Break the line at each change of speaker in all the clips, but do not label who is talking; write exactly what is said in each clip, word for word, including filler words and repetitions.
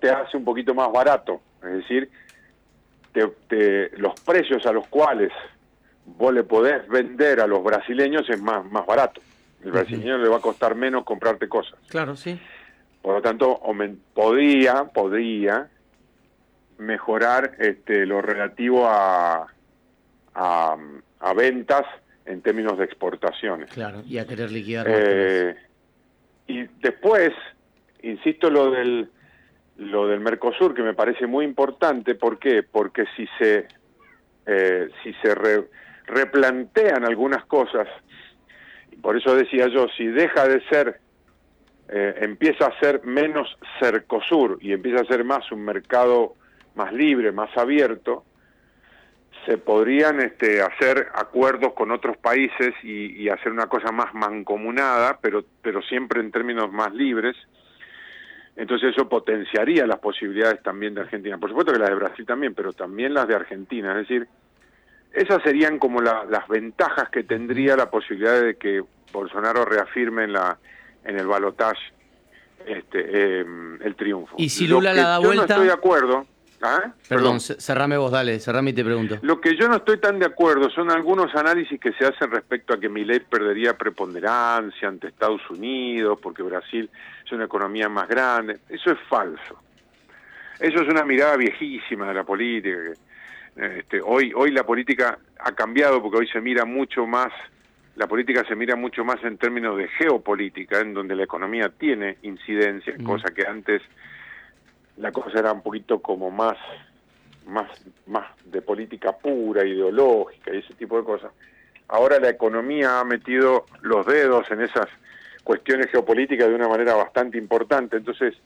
te hace un poquito más barato, es decir, te, te, los precios a los cuales vos le podés vender a los brasileños es más, más barato. El brasileño uh-huh. le va a costar menos comprarte cosas.
Claro, sí.
Por lo tanto, podría, podría mejorar este, lo relativo a, a, a ventas en términos de exportaciones.
Claro, y a querer liquidar
eh, más. Y después, insisto, lo del lo del Mercosur, que me parece muy importante. ¿Por qué? Porque si se eh, si se re, replantean algunas cosas, y por eso decía yo, si deja de ser, eh, empieza a ser menos Cercosur y empieza a ser más un mercado más libre, más abierto, se podrían este, hacer acuerdos con otros países y, y hacer una cosa más mancomunada, pero, pero siempre en términos más libres. Entonces eso potenciaría las posibilidades también de Argentina. Por supuesto que las de Brasil también, pero también las de Argentina. Es decir, esas serían como la, las ventajas que tendría la posibilidad de que Bolsonaro reafirme en, la, en el balotaje este, eh, el triunfo.
¿Y si Lula la da
yo
vuelta?
No estoy de acuerdo. ¿Ah?
Perdón, Perdón, cerrame vos, dale, cerrame y te pregunto.
Lo que yo no estoy tan de acuerdo son algunos análisis que se hacen respecto a que Milei perdería preponderancia ante Estados Unidos, porque Brasil es una economía más grande. Eso es falso. Eso es una mirada viejísima de la política. Este, hoy, hoy la política ha cambiado porque hoy se mira mucho más, la política se mira mucho más en términos de geopolítica, en donde la economía tiene incidencia, mm. cosa que antes la cosa era un poquito como más, más, más de política pura, ideológica y ese tipo de cosas. Ahora la economía ha metido los dedos en esas cuestiones geopolíticas de una manera bastante importante. Entonces,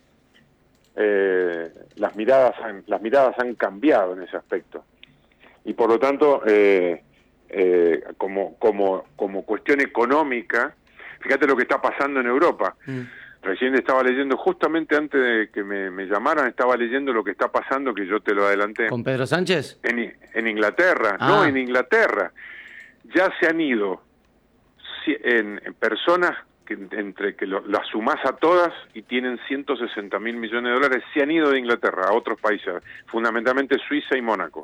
eh, las miradas han, las miradas han cambiado en ese aspecto. Y por lo tanto, eh, eh, como, como, como cuestión económica, fíjate lo que está pasando en Europa. Mm. Recién estaba leyendo, justamente antes de que me, me llamaran, estaba leyendo lo que está pasando, que yo te lo adelanté.
¿Con Pedro Sánchez?
En, en Inglaterra, ah. no, en Inglaterra. Ya se han ido en, en personas que entre que lo, las sumás a todas y tienen ciento sesenta mil millones de dólares, se han ido de Inglaterra a otros países, fundamentalmente Suiza y Mónaco.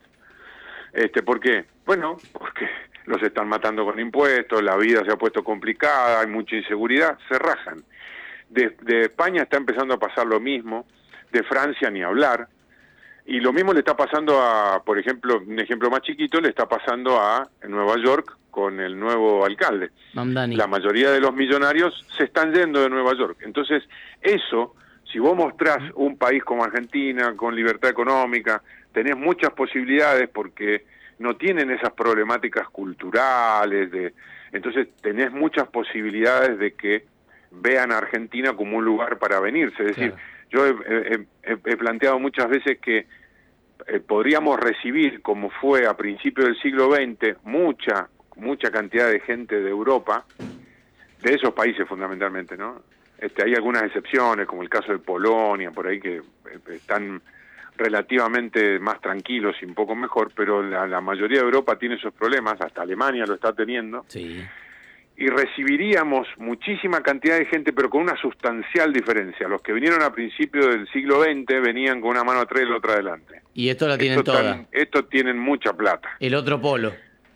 Este, ¿por qué? Bueno, porque los están matando con impuestos, la vida se ha puesto complicada, hay mucha inseguridad, se rajan. De, de España está empezando a pasar lo mismo, de Francia ni hablar, y lo mismo le está pasando a, por ejemplo, un ejemplo más chiquito, le está pasando a Nueva York con el nuevo alcalde.
Mamdani.
La mayoría de los millonarios se están yendo de Nueva York. Entonces, eso, si vos mostrás un país como Argentina, con libertad económica, tenés muchas posibilidades porque no tienen esas problemáticas culturales, de, entonces tenés muchas posibilidades de que vean a Argentina como un lugar para venirse. Es decir, claro. yo he, he, he planteado muchas veces que eh, podríamos recibir, como fue a principios del siglo veinte, mucha, mucha cantidad de gente de Europa, de esos países fundamentalmente, ¿no? Este, hay algunas excepciones, como el caso de Polonia, por ahí que eh, están relativamente más tranquilos y un poco mejor, pero la, la mayoría de Europa tiene esos problemas, hasta Alemania lo está teniendo.
Sí.
Y recibiríamos muchísima cantidad de gente, pero con una sustancial diferencia. Los que vinieron a principios del siglo veinte venían con una mano atrás y la otra adelante.
Y esto la tienen
estos
toda.
Tan, estos tienen mucha plata.
El otro polo.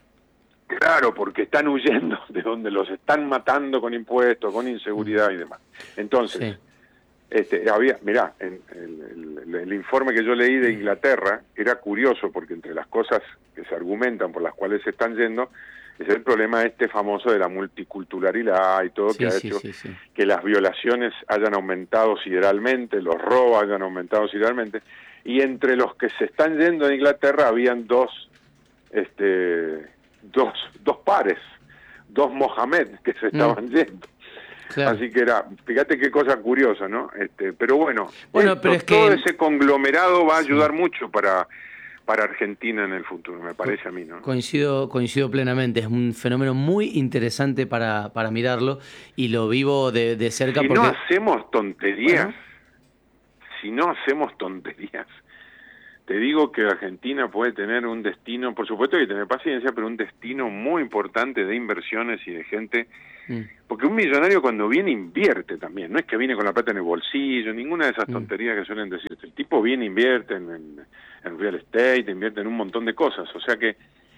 Claro, porque están huyendo de donde los están matando con impuestos, con inseguridad y demás. Entonces, sí. este, había, mirá, en, el, el, el informe que yo leí de Inglaterra era curioso, porque entre las cosas que se argumentan por las cuales se están yendo, es el problema este famoso de la multiculturalidad y todo, sí, que ha sí, hecho sí, sí. que las violaciones hayan aumentado sideralmente, los robos hayan aumentado sideralmente, y entre los que se están yendo a Inglaterra habían dos, este, dos, dos pares, dos Mohamed que se estaban mm. yendo. Claro. Así que era, fíjate qué cosa curiosa, ¿no? Este, pero bueno,
bueno
esto,
pero es
todo
que...
ese conglomerado va a ayudar sí. mucho para... para Argentina en el futuro, me parece a mí, ¿no?
Coincido, coincido plenamente, es un fenómeno muy interesante para, para mirarlo y lo vivo de, de cerca.
Si
porque...
no hacemos tonterías,
bueno.
si no hacemos tonterías, te digo que Argentina puede tener un destino, por supuesto hay que tener paciencia, pero un destino muy importante de inversiones y de gente, mm. porque un millonario cuando viene invierte también, no es que viene con la plata en el bolsillo, ninguna de esas tonterías mm. que suelen decir. El tipo viene, invierte en, en, en real estate, invierte en un montón de cosas, o sea que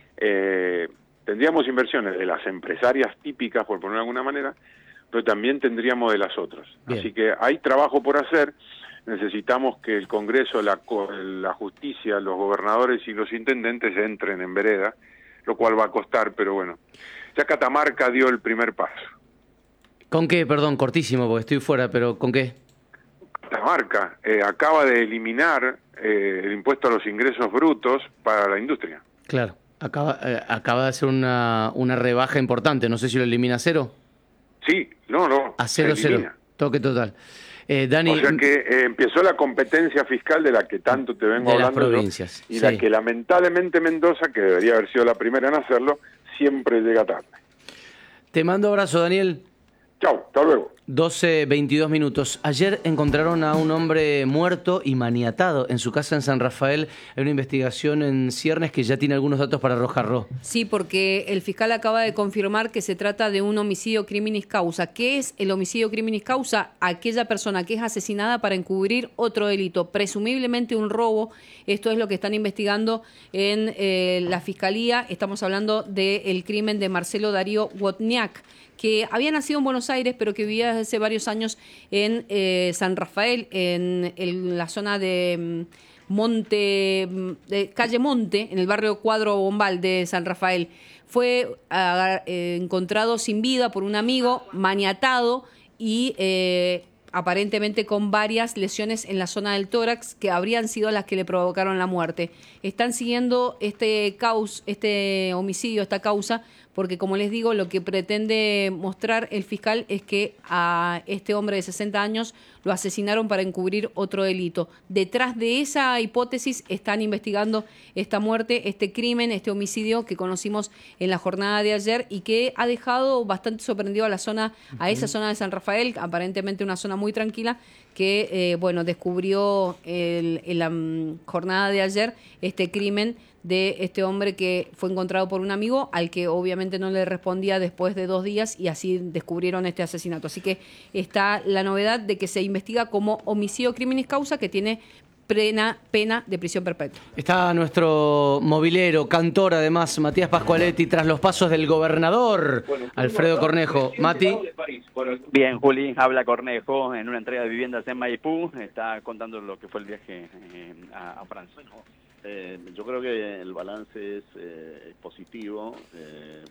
eh, tendríamos inversiones de las empresarias típicas, por ponerlo de alguna manera, pero también tendríamos de las otras. Bien. Así que hay trabajo por hacer. Necesitamos que el Congreso, la, la justicia, los gobernadores y los intendentes entren en vereda, lo cual va a costar, pero bueno. Ya Catamarca dio el primer paso.
¿Con qué? Perdón, cortísimo, porque estoy fuera, pero ¿con qué?
Catamarca eh, acaba de eliminar eh, el impuesto a los ingresos brutos para la industria.
Claro, acaba, eh, acaba de hacer una, una rebaja importante, no sé si lo elimina a cero.
Sí, no, no.
A cero, cero, toque total. Eh, Dani,
o sea que eh, empezó la competencia fiscal de la que tanto te vengo
de
hablando
las provincias,
yo, y
sí.
la que lamentablemente Mendoza, que debería haber sido la primera en hacerlo, siempre llega tarde.
Te mando abrazo, Daniel.
Chau, hasta luego.
doce, veintidós minutos. Ayer encontraron a un hombre muerto y maniatado en su casa en San Rafael. Hay una investigación en ciernes que ya tiene algunos datos para arrojarlo.
Sí, porque el fiscal acaba de confirmar que se trata de un homicidio criminis causa. ¿Qué es el homicidio criminis causa? Aquella persona que es asesinada para encubrir otro delito, presumiblemente un robo. Esto es lo que están investigando en eh, la fiscalía. Estamos hablando del crimen de Marcelo Darío Wozniak, que había nacido en Buenos Aires, pero que vivía desde hace varios años en eh, San Rafael, en, en la zona de Monte, de Calle Monte, en el barrio Cuadro Bombal de San Rafael. Fue a, eh, encontrado sin vida por un amigo, maniatado y eh, aparentemente con varias lesiones en la zona del tórax que habrían sido las que le provocaron la muerte. Están siguiendo este caus, este homicidio, esta causa, porque como les digo, lo que pretende mostrar el fiscal es que a este hombre de sesenta años lo asesinaron para encubrir otro delito. Detrás de esa hipótesis están investigando esta muerte, este crimen, este homicidio que conocimos en la jornada de ayer y que ha dejado bastante sorprendido a la zona, a esa zona de San Rafael, aparentemente una zona muy tranquila, que eh, bueno, descubrió el, en la um, jornada de ayer este crimen de este hombre que fue encontrado por un amigo al que obviamente no le respondía después de dos días y así descubrieron este asesinato. Así que está la novedad de que se investiga como homicidio criminis causa, que tiene pena, pena de prisión perpetua.
Está nuestro movilero, cantor además, Matías Pascualetti, tras los pasos del gobernador Alfredo Cornejo. Mati.
Bien, Juli, habla Cornejo en una entrega de viviendas en Maipú, está contando lo que fue el viaje eh, a, a Francia. Eh, yo creo que el balance es, eh, es positivo, eh,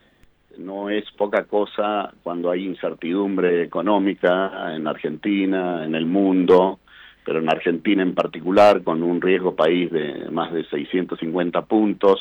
no es poca cosa cuando hay incertidumbre económica en Argentina, en el mundo, pero en Argentina en particular, con un riesgo país de más de seiscientos cincuenta puntos,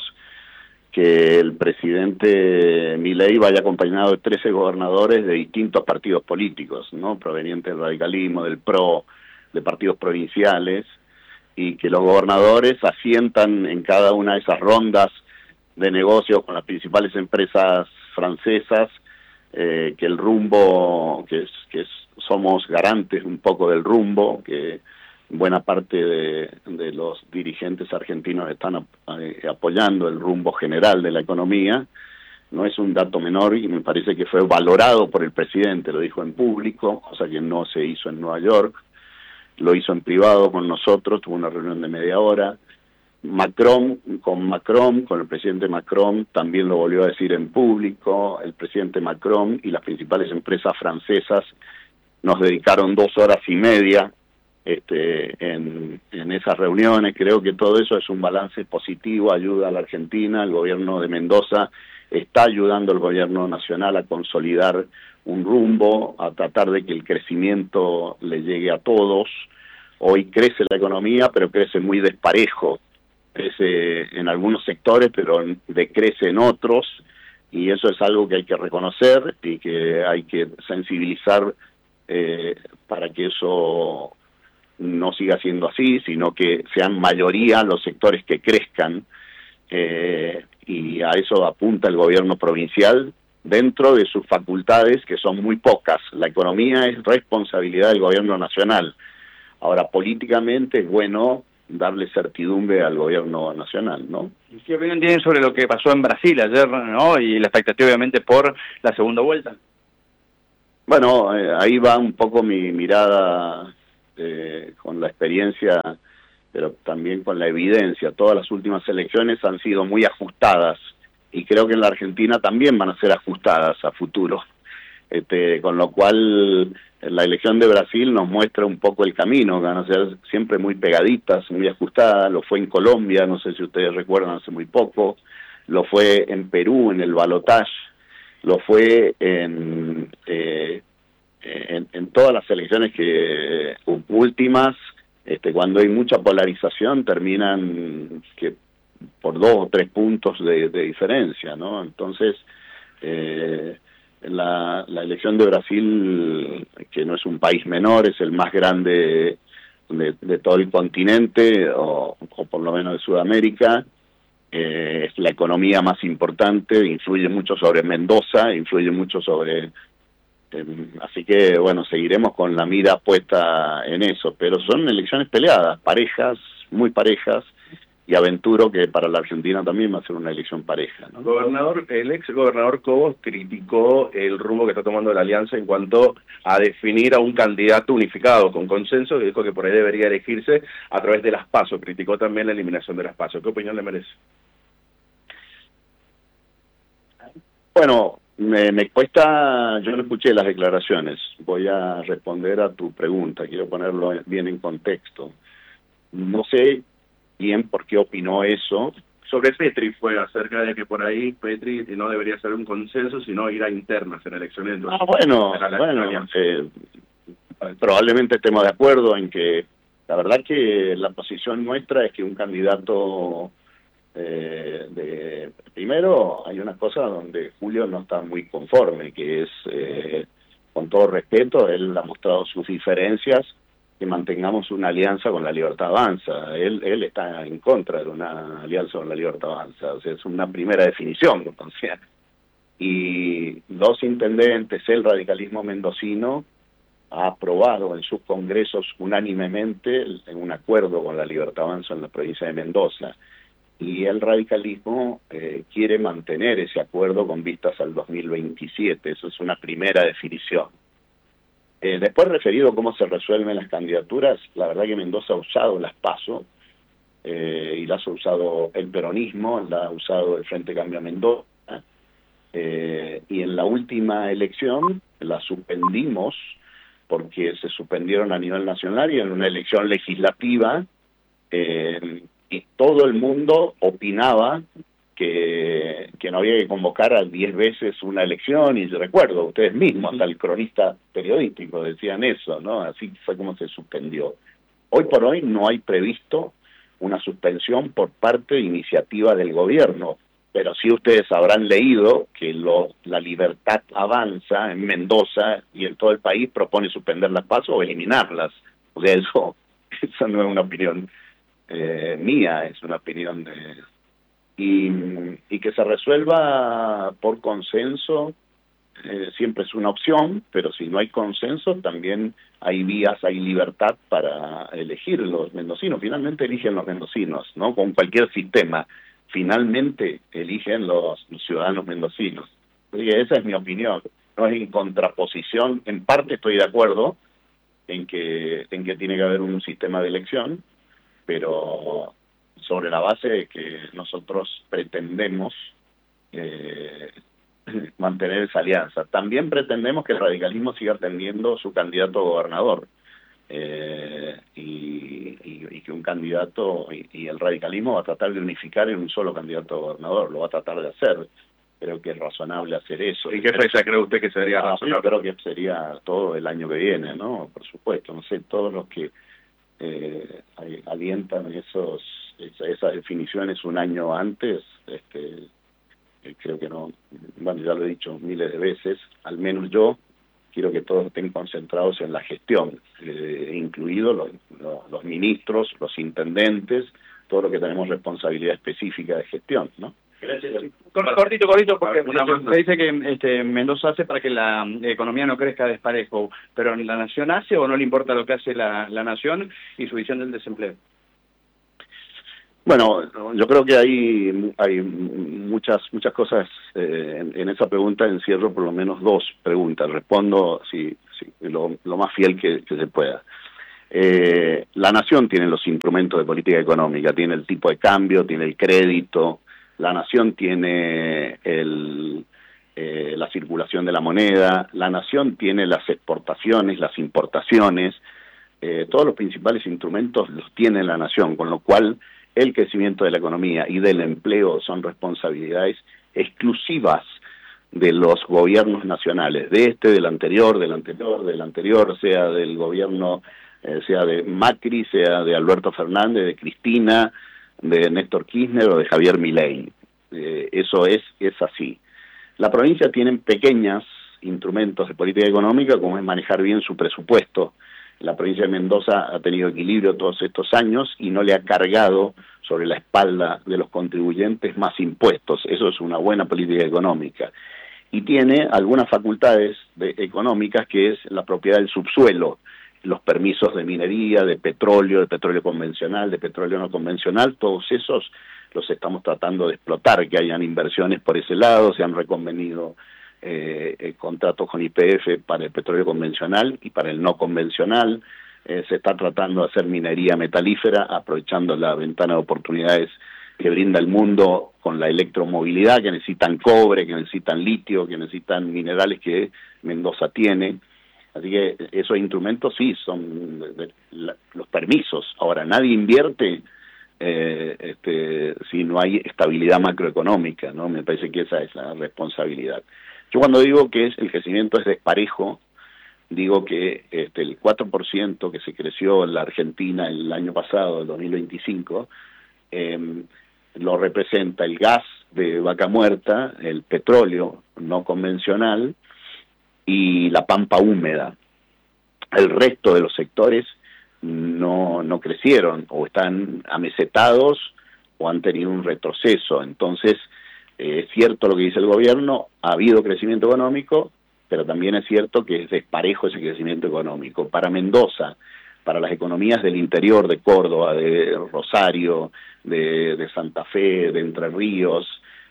que el presidente Milei vaya acompañado de trece gobernadores de distintos partidos políticos, ¿no? Provenientes del radicalismo, del P R O, de partidos provinciales, y que los gobernadores asientan en cada una de esas rondas de negocios con las principales empresas francesas, eh, que el rumbo, que, es, que es, somos garantes un poco del rumbo, que buena parte de, de los dirigentes argentinos están ap eh, apoyando el rumbo general de la economía. No es un dato menor y me parece que fue valorado por el presidente, lo dijo en público, cosa que no se hizo en Nueva York. Lo hizo en privado con nosotros, tuvo una reunión de media hora. Macron, con Macron, con el presidente Macron, también lo volvió a decir en público. El presidente Macron y las principales empresas francesas nos dedicaron dos horas y media este, en, en esas reuniones. Creo que todo eso es un balance positivo, ayuda a la Argentina. El gobierno de Mendoza está ayudando al gobierno nacional a consolidar un rumbo, a tratar de que el crecimiento le llegue a todos. Hoy crece la economía, pero crece muy desparejo. Crece en algunos sectores, pero decrece en otros, y eso es algo que hay que reconocer y que hay que sensibilizar eh, para que eso no siga siendo así, sino que sean mayoría los sectores que crezcan, eh, y a eso apunta el gobierno provincial dentro de sus facultades, que son muy pocas. La economía es responsabilidad del gobierno nacional. Ahora, políticamente es bueno
darle certidumbre al gobierno nacional, ¿no?
¿Qué opinión tienen sobre lo que pasó en Brasil ayer, ¿no? Y la expectativa obviamente por la segunda vuelta.
Bueno, eh, ahí va un poco mi mirada eh, con la experiencia, pero también con la evidencia. Todas las últimas elecciones han sido muy ajustadas y creo que en la Argentina también van a ser ajustadas a futuro. Este, con lo cual la elección de Brasil nos muestra un poco el camino, que van a ser siempre muy pegaditas, muy ajustadas. Lo fue en Colombia, no sé si ustedes recuerdan, hace muy poco, lo fue en Perú, en el balotaje, lo fue en, eh, en, en todas las elecciones que últimas, este, cuando hay mucha polarización, terminan que por dos o tres puntos de, de diferencia, ¿no? Entonces, eh, La, la elección de Brasil, que no es un país menor, es el más grande de, de todo el continente, o, o por lo menos de Sudamérica, eh, es la economía más importante, influye mucho sobre Mendoza, influye mucho sobre... Eh, así que, bueno, seguiremos con la mira puesta en eso, pero son elecciones peleadas, parejas, muy parejas, y aventuro que para la Argentina también va a ser una elección pareja, ¿no?
Gobernador, el ex gobernador Cobos criticó el rumbo que está tomando la Alianza en cuanto a definir a un candidato unificado con consenso, y dijo que por ahí debería elegirse a través de las PASO. Criticó también la eliminación de las PASO. ¿Qué opinión le merece?
Bueno, me, me cuesta, yo no escuché las declaraciones, voy a responder a tu pregunta, quiero ponerlo bien en contexto. No sé bien por qué opinó eso.
Sobre Petri fue acerca de que por ahí Petri no debería ser un consenso, sino ir a internas en elecciones.
Ah, bueno, bueno, eh, probablemente estemos de acuerdo en que la verdad que la posición nuestra es que un candidato eh, de primero hay una cosa donde Julio no está muy conforme, que es eh, con todo respeto, él ha mostrado sus diferencias, que mantengamos una alianza con la Libertad Avanza. Él, él está en contra de una alianza con la Libertad Avanza, o sea, es una primera definición, o sea, y los intendentes, el radicalismo mendocino ha aprobado en sus congresos unánimemente en un acuerdo con la Libertad Avanza en la provincia de Mendoza, y el radicalismo eh, quiere mantener ese acuerdo con vistas al dos mil veintisiete, eso es una primera definición. Eh, después, referido a cómo se resuelven las candidaturas, la verdad que Mendoza ha usado las PASO, eh, y las ha usado el peronismo, la ha usado el Frente Cambio Mendoza, eh, y en la última elección la suspendimos porque se suspendieron a nivel nacional y en una elección legislativa, eh, y todo el mundo opinaba que, que no había que convocar a diez veces una elección, y yo recuerdo, ustedes mismos, hasta el cronista periodístico decían eso, ¿no? Así fue como se suspendió. Hoy por hoy no hay previsto una suspensión por parte de iniciativa del gobierno, pero sí ustedes habrán leído que lo, la Libertad Avanza en Mendoza y en todo el país propone suspender las PASO o eliminarlas. O sea, eso, eso no es una opinión eh, mía, es una opinión de... Y, y que se resuelva por consenso eh, siempre es una opción, pero si no hay consenso también hay vías, hay libertad para elegir los mendocinos. Finalmente eligen los mendocinos, ¿no? Con cualquier sistema, finalmente eligen los, los ciudadanos mendocinos. Así que esa es mi opinión, no es en contraposición. En parte estoy de acuerdo en que, en que tiene que haber un sistema de elección, pero sobre la base de que nosotros pretendemos eh, mantener esa alianza. También pretendemos que el radicalismo siga teniendo su candidato a gobernador, eh, y, y, y que un candidato, y, y el radicalismo va a tratar de unificar en un solo candidato a gobernador, lo va a tratar de hacer. Creo que es razonable hacer eso.
¿Y qué fecha cree usted que sería
ah,
razonable?
Yo creo que sería todo el año que viene, ¿no? Por supuesto, no sé, todos los que eh, alientan esos esa, esas definiciones un año antes, este, eh, creo que no, bueno, ya lo he dicho miles de veces, al menos yo quiero que todos estén concentrados en la gestión, eh, incluidos los, los, los ministros, los intendentes, todo lo que tenemos responsabilidad específica de gestión, ¿no?
Gracias. Cortito, cortito, porque se dice que este, Mendoza hace para que la economía no crezca desparejo, pero ¿la nación hace o no le importa lo que hace la, la nación y su visión del desempleo?
Bueno, yo creo que hay, hay muchas muchas cosas eh, en, en esa pregunta. Encierro por lo menos dos preguntas. Respondo si, si, lo, lo más fiel que, que se pueda. Eh, la nación tiene los instrumentos de política económica, tiene el tipo de cambio, tiene el crédito, la nación tiene el, eh, la circulación de la moneda, la nación tiene las exportaciones, las importaciones, eh, todos los principales instrumentos los tiene la nación, con lo cual el crecimiento de la economía y del empleo son responsabilidades exclusivas de los gobiernos nacionales, de este, del anterior, del anterior, del anterior, sea del gobierno, eh, sea de Macri, sea de Alberto Fernández, de Cristina, de Néstor Kirchner o de Javier Milei. Eh, eso es, es así. La provincia tiene pequeños instrumentos de política económica, como es manejar bien su presupuesto. La provincia de Mendoza ha tenido equilibrio todos estos años y no le ha cargado sobre la espalda de los contribuyentes más impuestos. Eso es una buena política económica. Y tiene algunas facultades de, económicas, que es la propiedad del subsuelo, los permisos de minería, de petróleo, de petróleo convencional, de petróleo no convencional, todos esos los estamos tratando de explotar, que hayan inversiones por ese lado, se han reconvenido eh, eh, contratos con Y P F para el petróleo convencional y para el no convencional, eh, se está tratando de hacer minería metalífera, aprovechando la ventana de oportunidades que brinda el mundo con la electromovilidad, que necesitan cobre, que necesitan litio, que necesitan minerales que Mendoza tiene. Así que esos instrumentos sí son de, de, la, los permisos. Ahora, nadie invierte eh, este, si no hay estabilidad macroeconómica, ¿no? Me parece que esa es la responsabilidad. Yo cuando digo que es, el crecimiento es desparejo, digo que este, el cuatro por ciento que se creció en la Argentina el año pasado, el dos mil veinticinco, eh, lo representa el gas de Vaca Muerta, el petróleo no convencional y la pampa húmeda. El resto de los sectores no, no crecieron, o están amesetados o han tenido un retroceso. Entonces, eh, es cierto lo que dice el gobierno, ha habido crecimiento económico, pero también es cierto que es desparejo ese crecimiento económico. Para Mendoza, para las economías del interior de Córdoba, de Rosario, de, de Santa Fe, de Entre Ríos,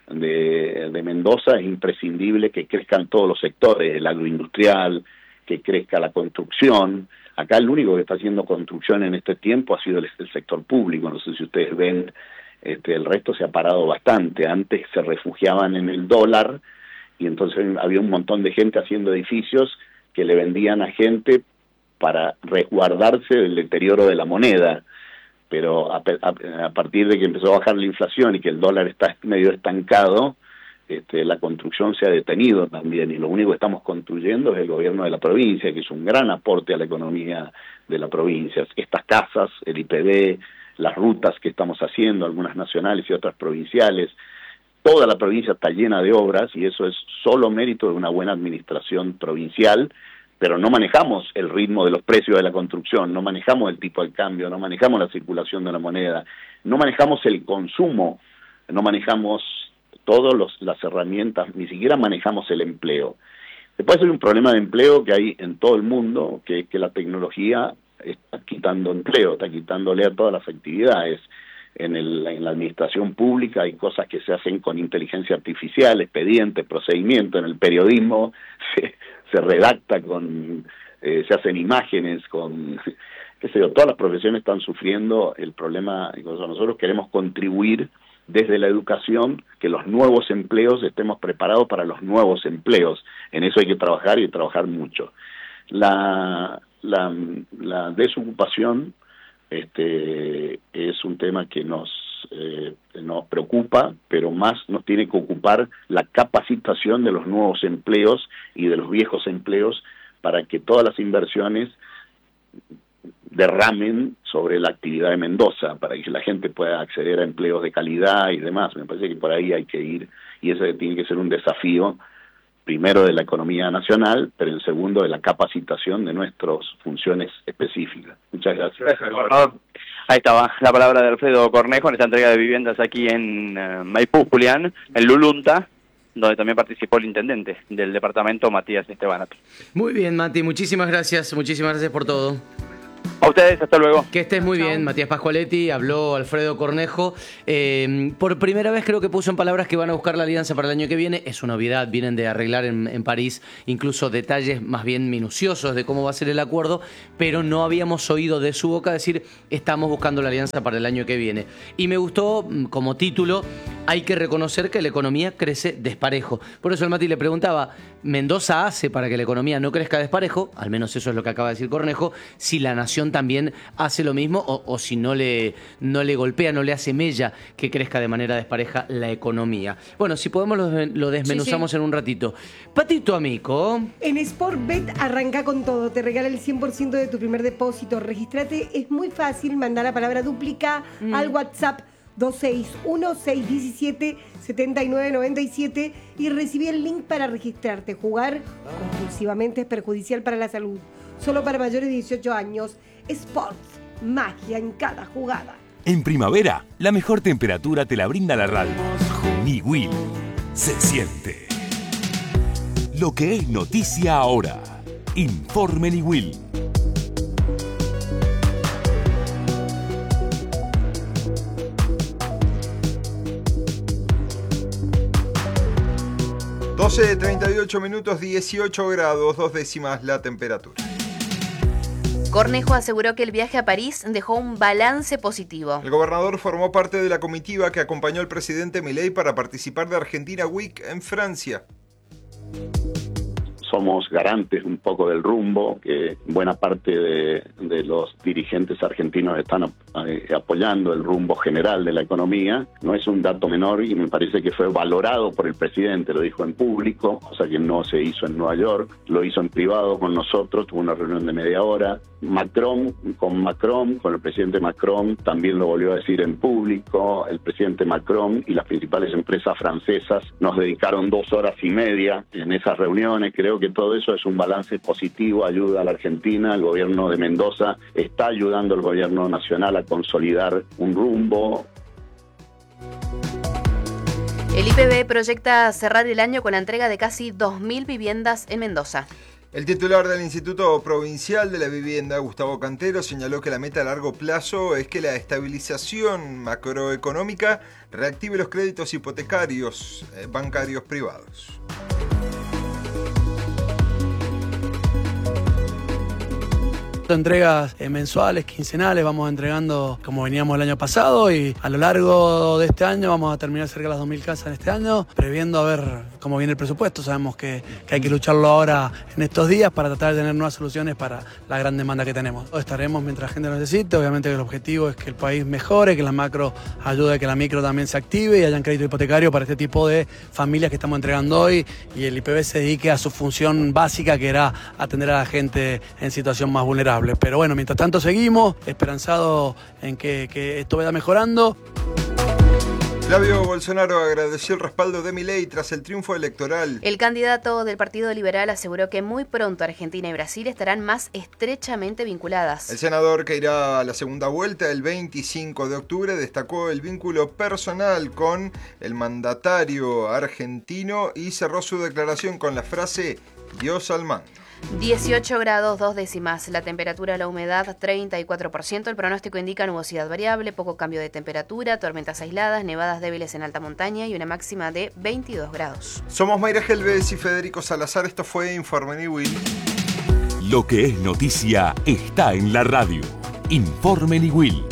de, de Mendoza, es imprescindible que crezcan todos los sectores, el agroindustrial, que crezca la construcción. Acá el único que está haciendo construcción en este tiempo ha sido el, el sector público. No sé si ustedes ven, este, el resto se ha parado bastante. Antes se refugiaban en el dólar y entonces había un montón de gente haciendo edificios que le vendían a gente para resguardarse del deterioro de la moneda. Pero a, a, a partir de que empezó a bajar la inflación y que el dólar está medio estancado, este, la construcción se ha detenido también, y lo único que estamos construyendo es el gobierno de la provincia, que es un gran aporte a la economía de la provincia. Estas casas, el I P D, las rutas que estamos haciendo, algunas nacionales y otras provinciales, toda la provincia está llena de obras, y eso es solo mérito de una buena administración provincial. Pero no manejamos el ritmo de los precios de la construcción, no manejamos el tipo de cambio, no manejamos la circulación de la moneda, no manejamos el consumo, no manejamos todas las herramientas, ni siquiera manejamos el empleo. Después hay un problema de empleo que hay en todo el mundo, que es que la tecnología está quitando empleo, está quitándole a todas las actividades. En, el, en la administración pública hay cosas que se hacen con inteligencia artificial, expedientes, procedimientos. En el periodismo se, se redacta con, eh, se hacen imágenes con, qué sé yo, todas las profesiones están sufriendo el problema. Nosotros queremos contribuir desde la educación, que los nuevos empleos estemos preparados para los nuevos empleos. En eso hay que trabajar y trabajar mucho. La, la, la desocupación Este, es un tema que nos, eh, nos preocupa, pero más nos tiene que ocupar la capacitación de los nuevos empleos y de los viejos empleos para que todas las inversiones derramen sobre la actividad de Mendoza, para que la gente pueda acceder a empleos de calidad y demás. Me parece que por ahí hay que ir, y ese tiene que ser un desafío, primero de la economía nacional, pero en segundo de la capacitación de nuestras funciones específicas. Muchas gracias.
Gracias, ahí estaba la palabra de Alfredo Cornejo en esta entrega de viviendas aquí en uh, Maipú, Julián, en Lulunta, donde también participó el intendente del departamento, Matías Estebanato.
Muy bien, Mati, muchísimas gracias, muchísimas gracias por todo.
A ustedes, hasta luego.
Que estés muy bien, Matías Pascualetti, habló Alfredo Cornejo. Eh, por primera vez creo que puso en palabras que van a buscar la alianza para el año que viene. Es una obviedad, vienen de arreglar en, en París incluso detalles más bien minuciosos de cómo va a ser el acuerdo, pero no habíamos oído de su boca decir estamos buscando la alianza para el año que viene. Y me gustó como título, hay que reconocer que la economía crece desparejo. Por eso el Mati le preguntaba, ¿Mendoza hace para que la economía no crezca desparejo? Al menos eso es lo que acaba de decir Cornejo. Si la nación también hace lo mismo o, o si no le, no le golpea, no le hace mella que crezca de manera despareja la economía. Bueno, si podemos lo, lo desmenuzamos sí, sí. en un ratito. Patito Amico.
En Sportbet arranca con todo. Te regala el cien por ciento de tu primer depósito. Regístrate, es muy fácil. Manda la palabra dúplica mm. al WhatsApp dos seis uno, seis uno siete, siete nueve nueve siete y recibí el link para registrarte. Jugar compulsivamente es perjudicial para la salud. Solo para mayores de dieciocho años. Sports, magia en cada jugada.
En primavera, la mejor temperatura te la brinda la radio. Niwil. Se siente. Lo que es noticia ahora. Informe Niwil.
doce, treinta y ocho minutos, dieciocho grados, dos décimas la temperatura.
Cornejo aseguró que el viaje a París dejó un balance positivo.
El gobernador formó parte de la comitiva que acompañó al presidente Milei para participar de Argentina Week en Francia.
Somos garantes un poco del rumbo, que buena parte de, de los dirigentes argentinos están eh, apoyando el rumbo general de la economía. No es un dato menor y me parece que fue valorado por el presidente, lo dijo en público, cosa que no se hizo en Nueva York, lo hizo en privado con nosotros, tuvo una reunión de media hora. Macron, con Macron, con el presidente Macron, también lo volvió a decir en público. El presidente Macron y las principales empresas francesas nos dedicaron dos horas y media en esas reuniones. Creo que todo eso es un balance positivo, ayuda a la Argentina. El gobierno de Mendoza está ayudando al gobierno nacional a consolidar un rumbo.
El I P B proyecta cerrar el año con la entrega de casi dos mil viviendas en Mendoza.
El titular del Instituto Provincial de la Vivienda, Gustavo Cantero, señaló que la meta a largo plazo es que la estabilización macroeconómica reactive los créditos hipotecarios eh, bancarios privados.
Entregas eh, mensuales, quincenales, vamos entregando como veníamos el año pasado y a lo largo de este año vamos a terminar cerca de las dos mil casas en este año, previendo a ver cómo viene el presupuesto. Sabemos que, que hay que lucharlo ahora en estos días para tratar de tener nuevas soluciones para la gran demanda que tenemos. Estaremos mientras la gente lo necesite, obviamente que el objetivo es que el país mejore, que la macro ayude a que la micro también se active y hayan crédito hipotecario para este tipo de familias que estamos entregando hoy y el I P B se dedique a su función básica, que era atender a la gente en situación más vulnerable. Pero bueno, mientras tanto seguimos esperanzados en que, que esto vaya mejorando.
Flavio Bolsonaro agradeció el respaldo de Milei tras el triunfo electoral.
El candidato del Partido Liberal aseguró que muy pronto Argentina y Brasil estarán más estrechamente vinculadas.
El senador, que irá a la segunda vuelta el veinticinco de octubre, destacó el vínculo personal con el mandatario argentino y cerró su declaración con la frase "Dios al mando".
dieciocho grados, dos décimas. La temperatura, la humedad, treinta y cuatro por ciento. El pronóstico indica nubosidad variable, poco cambio de temperatura, tormentas aisladas, nevadas débiles en alta montaña y una máxima de veintidós grados.
Somos Mayra Gelbez y Federico Salazar. Esto fue Informe Niwil.
Lo que es noticia está en la radio. Informe Niwil.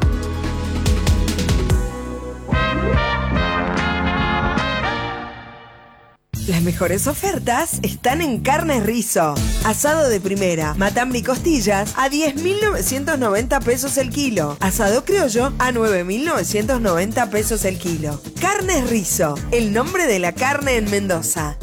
Las mejores ofertas están en Carnes Rizo. Asado de primera, matambre y costillas a diez mil novecientos noventa pesos el kilo. Asado criollo a nueve mil novecientos noventa pesos el kilo. Carnes Rizo, el nombre de la carne en Mendoza.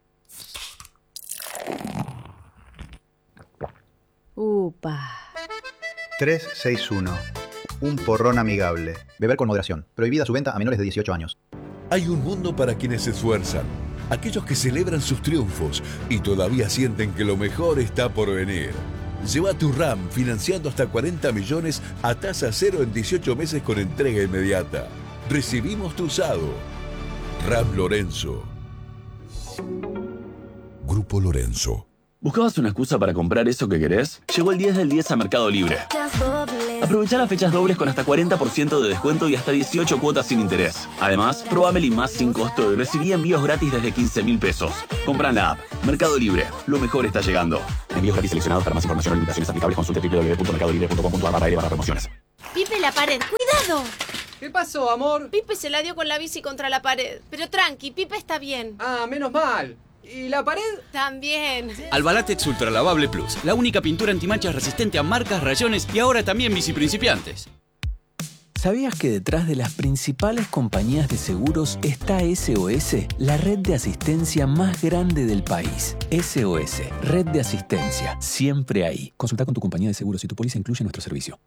Upa.
tres seis uno. Un porrón amigable. Beber con moderación. Prohibida su venta a menores de dieciocho años.
Hay un mundo para quienes se esfuerzan. Aquellos que celebran sus triunfos y todavía sienten que lo mejor está por venir. Lleva tu RAM financiando hasta cuarenta millones a tasa cero en dieciocho meses con entrega inmediata. Recibimos tu usado. RAM Lorenzo. Grupo Lorenzo.
¿Buscabas una excusa para comprar eso que querés? Llegó el diez del diez a Mercado Libre. Aprovecha las fechas dobles con hasta cuarenta por ciento de descuento y hasta dieciocho cuotas sin interés. Además, probá Meli Más sin costo y recibí envíos gratis desde quince mil pesos. Compra en la app. Mercado Libre. Lo mejor está llegando. Envíos gratis seleccionados. Para más información o limitaciones aplicables consulte w w w punto mercado libre punto com punto a r barra promociones.
Pipe la pared. ¡Cuidado!
¿Qué pasó, amor?
Pipe se la dio con la bici contra la pared. Pero tranqui, Pipe está bien.
Ah, menos mal. ¿Y la pared?
También.
Albalatex Ultra Lavable Plus, la única pintura antimanchas resistente a marcas, rayones y ahora también bici principiantes.
¿Sabías que detrás de las principales compañías de seguros está S O S, la red de asistencia más grande del país? S O S, red de asistencia, siempre ahí. Consulta con tu compañía de seguros si tu póliza incluye nuestro servicio.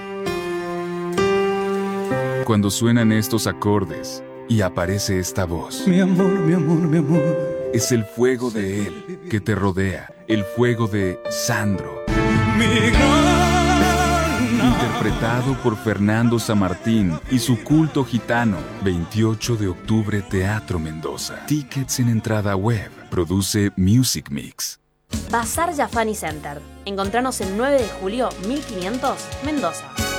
Cuando suenan estos acordes y aparece esta voz.
Mi amor, mi amor, mi amor.
Es el fuego de él que te rodea, el fuego de Sandro.
Mi gran...
Interpretado por Fernando Samartín y su culto gitano. veintiocho de octubre, Teatro Mendoza. Tickets en entrada web. Produce Music Mix.
Bazar Jafani Center. Encontranos el nueve de julio, mil quinientos, Mendoza.